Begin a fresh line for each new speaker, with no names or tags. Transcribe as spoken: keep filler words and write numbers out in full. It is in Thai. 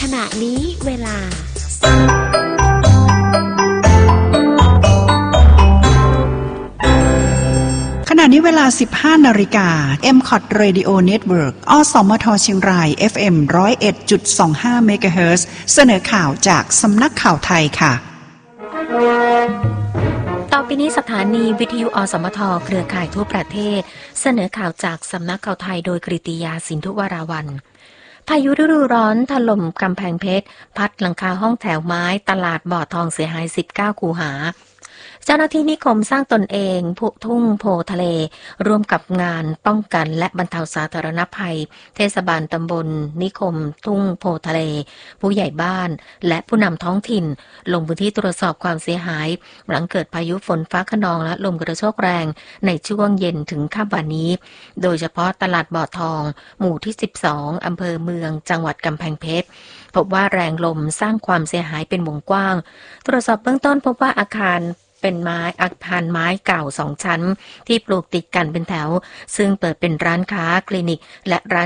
ขณะนี้เวลา
ขณะนี้เวลา สิบห้า นาฬิกา เอ็ม ซี โอ ที Radio Network อสมทเชียงราย เอฟ เอ็ม หนึ่งศูนย์เอ็ดจุดสองห้า เมกะเฮิรตซ์ เสนอข่าวจากสำนักข่าวไทยค่ะ
ต่อไปนี้สถานีวิทยุอสมทเครือข่ายทั่วประเทศเสนอข่าวจากสำนักข่าวไทยโดยกฤติยาสินธุวราวัลย์พายุฤดูร้อนถล่มกำแพงเพชรพัดหลังคาห้องแถวไม้ตลาดบ่อทองเสียหายสิบเก้าคูหาเจ้าหน้าที่นิคมสร้างตนเองผู้ทุ่งโพทะเลร่วมกับงานป้องกันและบรรเทาสาธารณภัยเทศบาลตำบลนิคมทุ่งโพทะเลผู้ใหญ่บ้านและผู้นำท้องถิ่นลงพื้นที่ตรวจสอบความเสียหายหลังเกิดพายุฝนฟ้าคะนองและลมกระโชกแรงในช่วงเย็นถึงค่ำวันนี้โดยเฉพาะตลาดบ่อทองหมู่ที่สิบสองอำเภอเมืองจังหวัดกำแพงเพชรพบว่าแรงลมสร้างความเสียหายเป็นวงกว้างตรวจสอบเบื้องต้นพบว่าอาคารเป็นไม้อาคารไม้เก่าสองชั้นที่ปลูกติดกันเป็นแถวซึ่งเปิดเป็นร้านค้าคลินิกและร้าน